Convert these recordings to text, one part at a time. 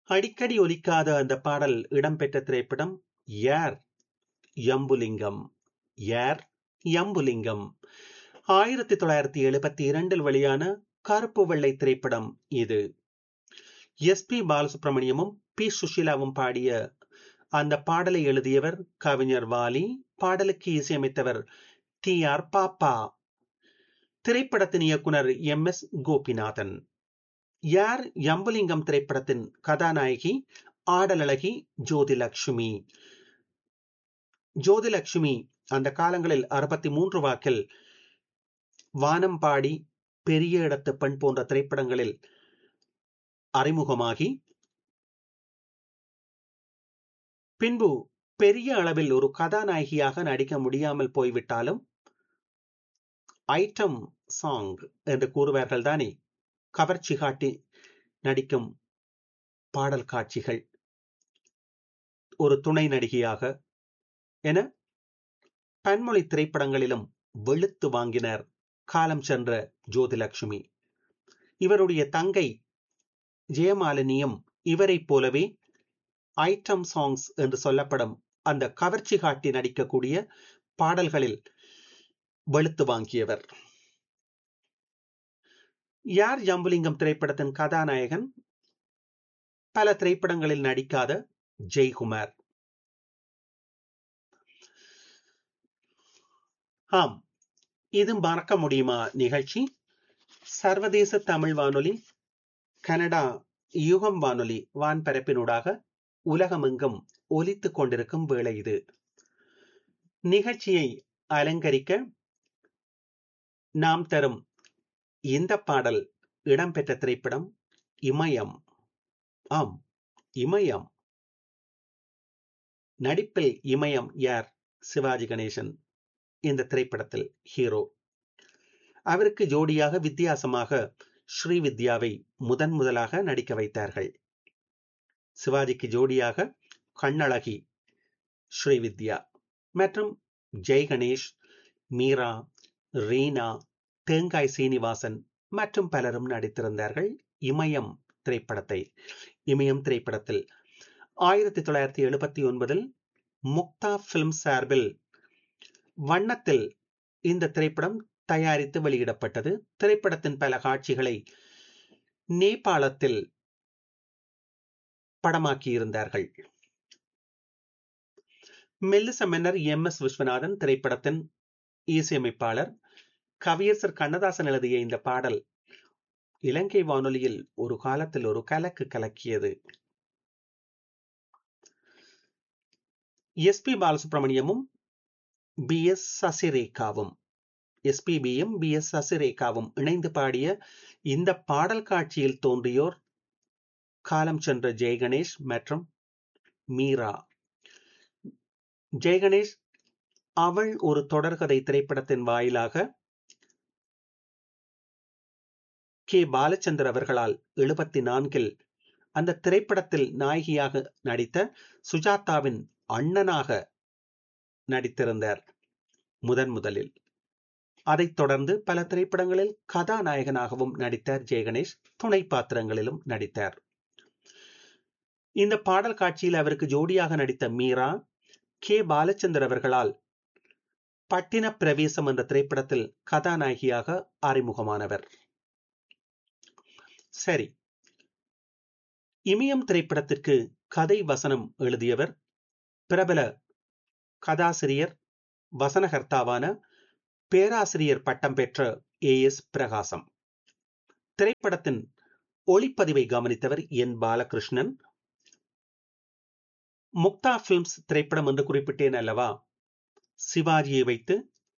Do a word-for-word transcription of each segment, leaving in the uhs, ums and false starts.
அடிக்கடி ஒலிக்காத அந்த பாடல் இடம்பெற்ற திரைப்படம் யார் யம்புலிங்கம். யார் யம்புலிங்கம் ஆயிரத்தி தொள்ளாயிரத்தி எழுபத்தி இரண்டில் வெளியான கருப்பு வெள்ளை திரைப்படம் இது. எஸ் பி பாலசுப்ரமணியமும் பி சுஷீலாவும் பாடிய அந்த பாடலை எழுதியவர் கவிஞர் வாலி. பாடலுக்கு இசையமைத்தவர் டி ஆர் பாப்பா. திரைப்படத்தின் இயக்குனர் எம் எஸ் கோபிநாதன். யார் யம்புலிங்கம் திரைப்படத்தின் கதாநாயகி ஆடலழகி ஜோதிலட்சுமி. ஜோதிலட்சுமி அந்த காலங்களில் அறுபத்தி மூன்று வாக்கில் வானம்பாடி, பெரிய இடத்து பெண் போன்ற திரைப்படங்களில் அறிமுகமாகி பின்பு பெரிய அளவில் ஒரு கதாநாயகியாக நடிக்க முடியாமல் போய்விட்டாலும் ஐட்டம் சாங் என்று கூறுவார்கள் தானே, கவர்ச்சி காட்டி நடிக்கும் பாடல் காட்சிகள், ஒரு துணை நடிகையாக என பன்மொழி திரைப்படங்களிலும் வெளுத்து வாங்கினர் காலம் சென்ற ஜோதிலட்சுமி. இவருடைய தங்கை ஜெயமாலினியும் இவரைப் போலவே ஐட்டம் சாங்ஸ் என்று சொல்லப்படும் அந்த கவர்ச்சி காட்டி நடிக்கக்கூடிய பாடல்களில் வெளுத்து வாங்கியவர். யார் யம்புலிங்கம் திரைப்படத்தின் கதாநாயகன் பல திரைப்படங்களில் நடிக்காத ஜெய்குமார். ஆம், இது மறக்க முடியுமா நிகழ்ச்சி. சர்வதேச தமிழ் வானொலி, கனடா யுகம் வானொலி வான்பரப்பினூடாக உலகமெங்கும் ஒலித்துக் கொண்டிருக்கும் வேளை இது. நிகழ்ச்சியை அலங்கரிக்க நாம் தரும் இந்த பாடல் இடம்பெற்ற திரைப்படம் இமயம். ஆம், இமயம். நடிப்பில் இமயம் யார்? சிவாஜி கணேசன் இந்த திரைப்படத்தில் ஹீரோ. அவருக்கு ஜோடியாக வித்தியாசமாக ஸ்ரீவித்யாவை முதன் முதலாக நடிக்க வைத்தார்கள். சிவாஜிக்கு ஜோடியாக கண்ணழகி ஸ்ரீவித்யா மற்றும் ஜெய் கணேஷ், மீரா, ரீனா, தேங்காய் சீனிவாசன் மற்றும் பலரும் நடித்திருந்தார்கள் இமயம் திரைப்படத்தை. இமயம் திரைப்படத்தில் ஆயிரத்தி தொள்ளாயிரத்தி எழுபத்தி ஒன்பதில் முக்தா பிலிம் சார்பில் வண்ணத்தில் இந்த திரைப்படம் தயாரித்து வெளியிடப்பட்டது. திரைப்படத்தின் பல காட்சிகளை நேபாளத்தில் படமாக்கியிருந்தார்கள். மெல்லிச மன்னர் எம் எஸ் விஸ்வநாதன் திரைப்படத்தின் இசையமைப்பாளர். கவியரசர் கண்ணதாசன் எழுதிய இந்த பாடல் இலங்கை வானொலியில் ஒரு காலத்தில் ஒரு கலக்கு கலக்கியது. S B பாலசுப்ரமணியமும் B S சசிரேகாவும் எஸ்பிபியும் B S சசிரேகாவும் இணைந்து பாடிய இந்த பாடல் காட்சியில் தோன்றியோர் காலம் சென்ற ஜெய்கணேஷ் மற்றும் மீரா. ஜெய்கணேஷ் அவள் ஒரு தொடர்கதை திரைப்படத்தின் வாயிலாக கே பாலச்சந்தர் அவர்களால் எழுபத்தி நான்கில் அந்த திரைப்படத்தில் நாயகியாக நடித்த சுஜாதாவின் அண்ணனாக நடித்திருந்தார் முதன் முதலில். அதைத் தொடர்ந்து பல திரைப்படங்களில் கதாநாயகனாகவும் நடித்தார் ஜெய்கணேஷ். துணை பாத்திரங்களிலும் நடித்தார். இந்த பாடல் காட்சியில் அவருக்கு ஜோடியாக நடித்த மீரா கே பாலச்சந்தர் அவர்களால் பட்டின பிரவேசம் என்ற திரைப்படத்தில் கதாநாயகியாக அறிமுகமானவர். சரி, இமயம் திரைப்படத்திற்கு கதை வசனம் எழுதியவர் பிரபல கதாசிரியர் வசனகர்த்தாவான பேராசிரியர் பட்டம் பெற்ற ஏ எஸ் பிரகாசம். திரைப்படத்தின் ஒளிப்பதிவை கவனித்தவர் என் பாலகிருஷ்ணன். முக்தா பிலிம்ஸ் திரைப்படம் என்று குறிப்பிட்டேன் அல்லவா, சிவாஜியை வைத்து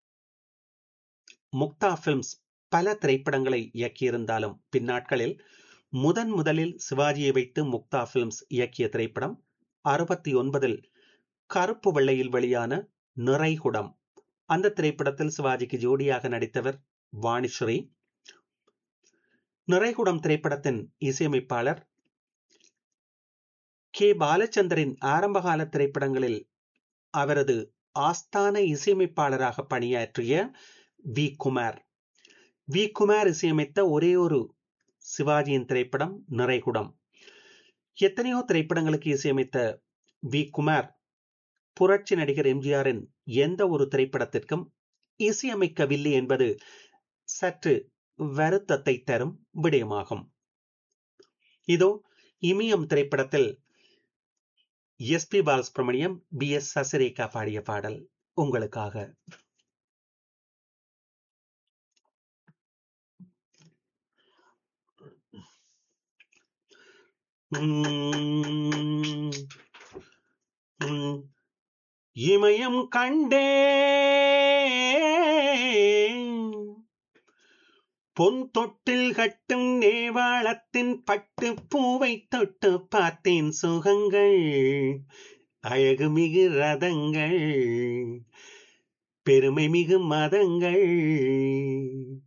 முக்தா பிலிம்ஸ் பல திரைப்படங்களை இயக்கியிருந்தாலும் பின்னாட்களில் முதன் முதலில் சிவாஜியை வைத்து முக்தா பிலிம்ஸ் இயக்கிய திரைப்படம் அறுபத்தி ஒன்பதில் கருப்பு வெள்ளையில் வெளியான நிறைகுடம். அந்த திரைப்படத்தில் சிவாஜிக்கு ஜோடியாக நடித்தவர் வாணிஸ்ரீ. நிறைகுடம் திரைப்படத்தின் இசையமைப்பாளர் கே பாலச்சந்தரின் ஆரம்பகால திரைப்படங்களில் அவரது ஆஸ்தான இசையமைப்பாளராக பணியாற்றிய வி குமார். வி குமார் இசையமைத்த ஒரே ஒரு சிவாஜியின் திரைப்படம் நிறைகுடம். எத்தனையோ திரைப்படங்களுக்கு இசையமைத்த வி குமார் புரட்சி நடிகர் எம்ஜிஆரின் எந்த ஒரு திரைப்படத்திற்கும் இசையமைக்கவில்லை என்பது சற்று வருத்தத்தை தரும் விடயமாகும். இதோ இமயம் திரைப்படத்தில் S B Balasubramaniam, B S Sasirekha பாடிய பாடல் உங்களுக்காக. உம் உம் இமயம் கண்டே பொன் தொட்டில் கட்டும் நேவாளத்தின் பட்டு பூவை தொட்டு பார்த்தேன் சுகங்கள், அழகு மிகு ரதங்கள், பெருமை மிகு மதங்கள்,